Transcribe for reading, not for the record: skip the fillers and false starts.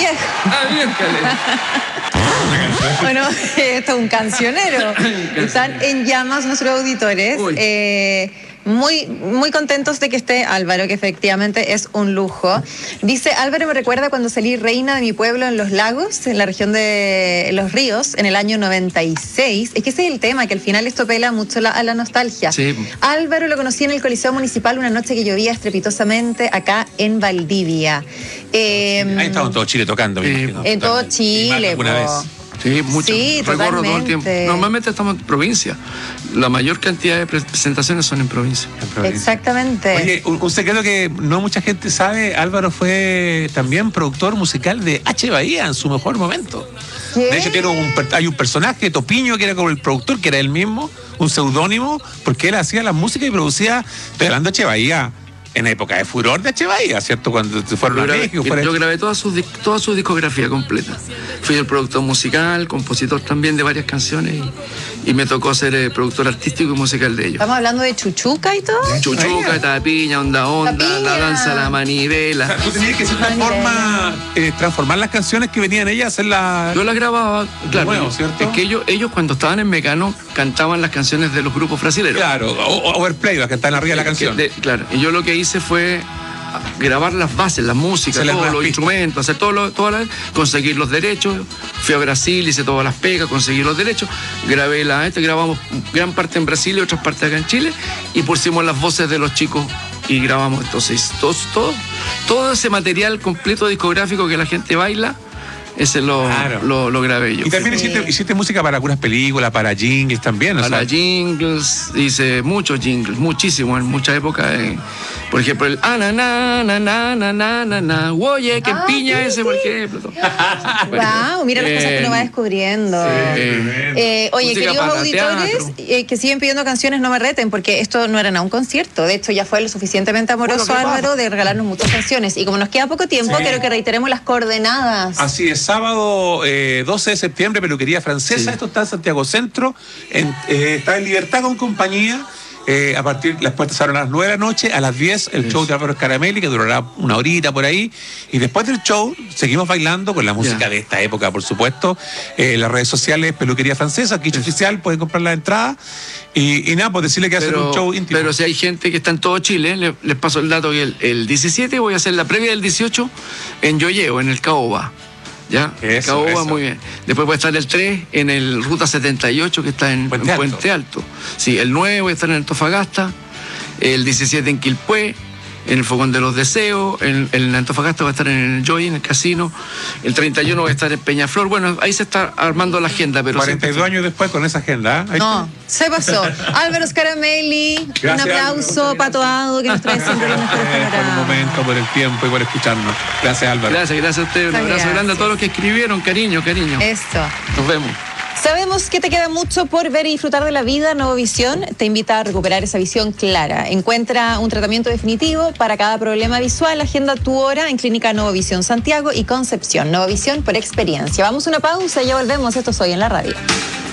viejo. Bien, Caleta. Bueno, esto es un cancionero. Están en llamas nuestros auditores. Muy contentos de que esté Álvaro, que efectivamente es un lujo. Dice, Álvaro me recuerda cuando salí reina de mi pueblo en Los Lagos, en la región de Los Ríos, en el año 96. Es que ese es el tema, que al final esto pela mucho a la nostalgia. Sí. Álvaro lo conocí en el Coliseo Municipal una noche que llovía estrepitosamente acá en Valdivia. Ahí estaba en todo Chile tocando. En todo Chile, alguna vez. Sí, mucho. Sí, recorro todo el totalmente. tiempo. Normalmente estamos en provincia. La mayor cantidad de presentaciones son en provincia. Exactamente. Oye, un secreto que no mucha gente sabe, Álvaro fue también productor musical de H. Bahía en su mejor momento. ¿Qué? De hecho, hay un personaje, Topiño, que era como el productor, que era él mismo, un seudónimo, porque él hacía la música y producía, estoy hablando de H. Bahía, en época de furor de H. Bahía, ¿cierto? Cuando fueron a México. Yo grabé toda su discografía completa. Fui el productor musical, compositor también de varias canciones y me tocó ser productor artístico y musical de ellos. ¿Estamos hablando de Chuchuca y todo? Chuchuca, Tapiña, Onda, Tapiña. La Danza, La Manivela. O sea, tú tenías que de cierta forma transformar las canciones que venían ellas, hacerlas. Yo las grababa, claro. Nuevo, ¿cierto? Es que ellos cuando estaban en Mecano cantaban las canciones de los grupos brasileños. Claro, overplay, las que están arriba de la canción. Claro, y yo lo que hice fue grabar las bases, la música, todos los instrumentos, hacer conseguir los derechos. Fui a Brasil, hice todas las pegas, conseguí los derechos, grabamos gran parte en Brasil y otras partes acá en Chile y pusimos las voces de los chicos y grabamos entonces todo ese material completo discográfico que la gente baila. Ese lo grabé yo. Y también hiciste música para algunas películas, para jingles también, ¿no? Para jingles, hice muchos jingles, muchísimos, en muchas épocas. Por ejemplo, el oye, que piña ese, por ejemplo. Wow, mira las cosas que uno va descubriendo. Oye, queridos auditores que siguen pidiendo canciones, no me reten, porque esto no era nada un concierto. De hecho, ya fue lo suficientemente amoroso, Álvaro, de regalarnos muchas canciones. Y como nos queda poco tiempo, quiero que reiteremos las coordenadas. Así es, sábado 12 de septiembre, Peluquería Francesa. Sí. Esto está en Santiago Centro. Está en Libertad con compañía. Las puertas se abren a las 9 de la noche, a las 10 el show de Álvaro Scaramelli, que durará una horita por ahí, y después del show seguimos bailando con la música de esta época, por supuesto. Las redes sociales, Peluquería Francesa, Quiche Oficial, pueden comprar la entrada y nada, pues decirle que hacen un show íntimo. Pero si hay gente que está en todo Chile, les paso el dato que el 17 voy a hacer la previa del 18 en Yoyeo, en el Caoba. ¿Ya? Caoba, muy bien. Después voy a estar el 3 en el Ruta 78, que está en Puente Alto. Sí, el 9 voy a estar en Antofagasta, el 17 en Quilpué, en el Fogón de los Deseos, en Antofagasta voy a estar en el Joy, en el casino, el 31 voy a estar en Peñaflor. Bueno, ahí se está armando la agenda. Pero 42 años después con esa agenda. No, se pasó. Álvaro Scaramelli, un aplauso patuado que nos trae siempre los mejores panoramas. Por el momento, por el tiempo y por escucharnos. Gracias, Álvaro. Gracias a ustedes. Un abrazo grande a todos los que escribieron. Cariño. Esto. Nos vemos. Sabemos que te queda mucho por ver y disfrutar de la vida. Novovisión te invita a recuperar esa visión clara. Encuentra un tratamiento definitivo para cada problema visual. Agenda tu hora en Clínica Novovisión Santiago y Concepción. Novovisión por experiencia. Vamos a una pausa y ya volvemos. Esto es Hoy en la Radio.